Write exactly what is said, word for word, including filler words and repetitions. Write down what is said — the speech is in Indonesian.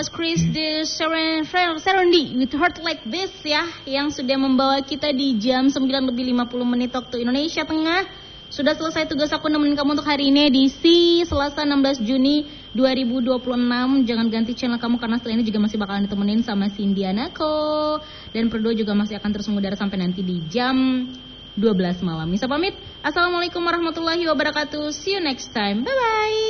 Chris de Seren- Serendi with Heart Like This ya, yang sudah membawa kita di jam sembilan lebih lima puluh menit waktu Indonesia Tengah. Sudah selesai tugas aku nemenin kamu untuk hari ini edisi Selasa enam belas Juni dua ribu dua puluh enam. Jangan ganti channel kamu karena setelah ini juga masih bakalan ditemenin sama Cindy Anako. Dan berdua juga masih akan terus mengudara sampai nanti di jam dua belas malam. Nisa pamit. Assalamualaikum warahmatullahi wabarakatuh. See you next time. Bye bye.